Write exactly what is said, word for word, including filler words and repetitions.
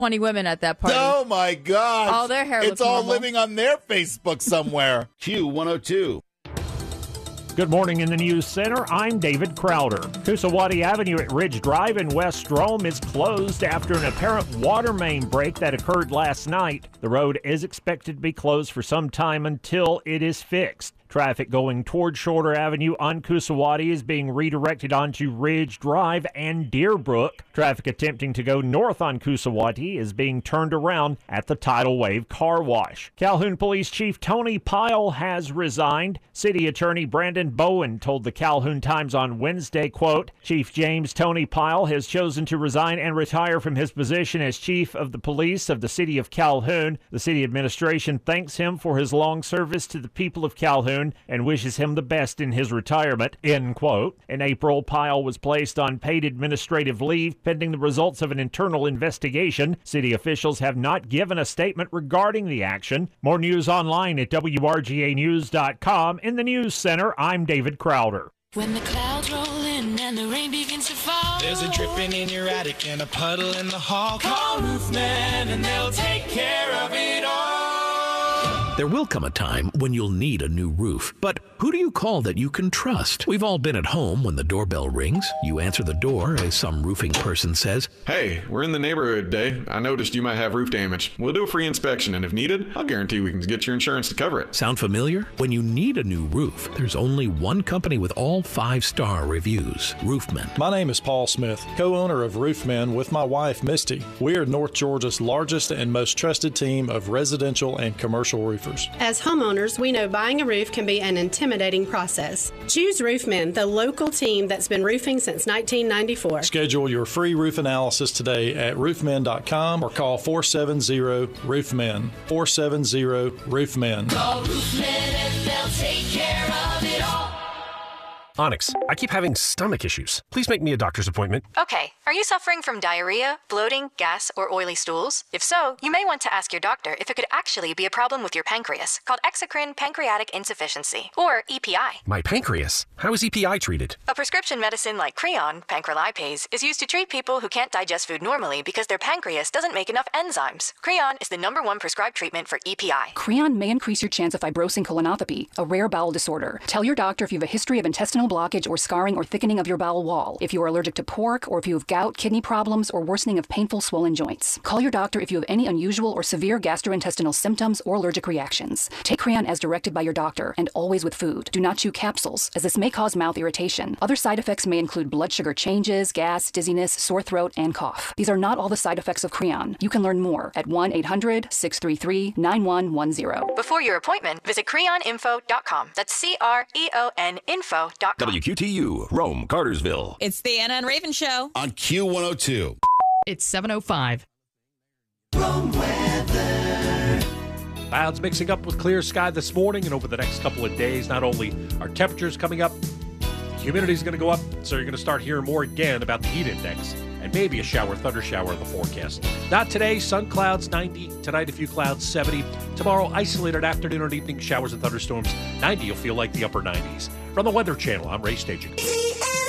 twenty women at that party. Oh, my gosh. All their hair It's looks all normal. living on their Facebook somewhere. Q one oh two. Good morning in the News Center. I'm David Crowder. Coosawattee Avenue at Ridge Drive in West Rome is closed after an apparent water main break that occurred last night. The road is expected to be closed for some time until it is fixed. Traffic going toward Shorter Avenue on Coosawattee is being redirected onto Ridge Drive and Deerbrook. Traffic attempting to go north on Coosawattee is being turned around at the Tidal Wave Car Wash. Calhoun Police Chief Tony Pyle has resigned. City Attorney Brandon Bowen told the Calhoun Times on Wednesday, quote, Chief James Tony Pyle has chosen to resign and retire from his position as Chief of the Police of the City of Calhoun. The city administration thanks him for his long service to the people of Calhoun and wishes him the best in his retirement, end quote. In April, Pyle was placed on paid administrative leave pending the results of an internal investigation. City officials have not given a statement regarding the action. More news online at W R G A news dot com. In the News Center, I'm David Crowder. When the clouds roll in and the rain begins to fall, there's a dripping in your attic and a puddle in the hall. Call Roofman and they'll take care of it all. There will come a time when you'll need a new roof, but who do you call that you can trust? We've all been at home when the doorbell rings. You answer the door as some roofing person says, Hey, we're in the neighborhood today. I noticed you might have roof damage. We'll do a free inspection, and if needed, I'll guarantee we can get your insurance to cover it. Sound familiar? When you need a new roof, there's only one company with all five-star reviews, Roofman. My name is Paul Smith, co-owner of Roofman with my wife, Misty. We are North Georgia's largest and most trusted team of residential and commercial roofers. As homeowners, we know buying a roof can be an intimidating process. Choose Roofman, the local team that's been roofing since nineteen ninety-four. Schedule your free roof analysis today at roofman dot com or call four seven zero roofman. four seven zero roofman. call Roofman and they'll take care of it all. Onyx, I keep having stomach issues. Please make me a doctor's appointment. Okay, are you suffering from diarrhea, bloating, gas, or oily stools? If so, you may want to ask your doctor if it could actually be a problem with your pancreas, called exocrine pancreatic insufficiency, or E P I. My pancreas? How is E P I treated? A prescription medicine like Creon, pancrelipase, is used to treat people who can't digest food normally because their pancreas doesn't make enough enzymes. Creon is the number one prescribed treatment for E P I. Creon may increase your chance of fibrosing colonopathy, a rare bowel disorder. Tell your doctor if you have a history of intestinal blockage or scarring or thickening of your bowel wall, if you are allergic to pork, or if you have gout, kidney problems, or worsening of painful swollen joints. Call your doctor if you have any unusual or severe gastrointestinal symptoms or allergic reactions. Take Creon as directed by your doctor, and always with food. Do not chew capsules, as this may cause mouth irritation. Other side effects may include blood sugar changes, gas, dizziness, sore throat, and cough. These are not all the side effects of Creon. You can learn more at one eight hundred six three three nine one one zero. Before your appointment, visit creon info dot com. That's C R E O N info dot com. W Q T U, Rome, Cartersville. It's the Anna and Raven Show. On Q one oh two. It's seven oh five. Rome weather. Clouds mixing up with clear sky this morning, and over the next couple of days, not only are temperatures coming up, humidity is going to go up, so you're going to start hearing more again about the heat index, and maybe a shower, thunder shower in the forecast. Not today, sun clouds ninety, tonight a few clouds seventy, tomorrow isolated afternoon and evening showers and thunderstorms ninety, you'll feel like the upper nineties. From the Weather Channel, I'm Ray Staging.